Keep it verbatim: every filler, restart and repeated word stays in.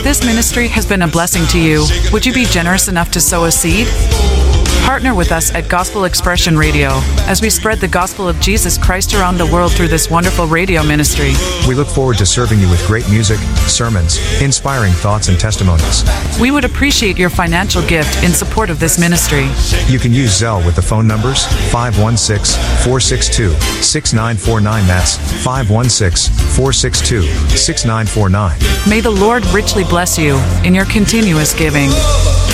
this ministry has been a blessing to you, would you be generous enough to sow a seed? Partner with us at Gospel Expression Radio as we spread the gospel of Jesus Christ around the world through this wonderful radio ministry. We look forward to serving you with great music, sermons, inspiring thoughts, and testimonies. We would appreciate your financial gift in support of this ministry. You can use Zelle with the phone numbers five one six, four six two, six nine four nine. That's five one six, four six two, six nine four nine. May the Lord richly bless you in your continuous giving.